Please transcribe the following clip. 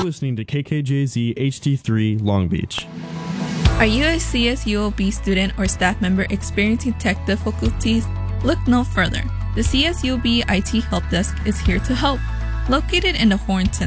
listening to KKJZ HD3 Long Beach. Are you a CSUOB student or staff member experiencing tech difficulties? Look no further. The CSUOB IT Help Desk is here to help. Located in the Horn Center,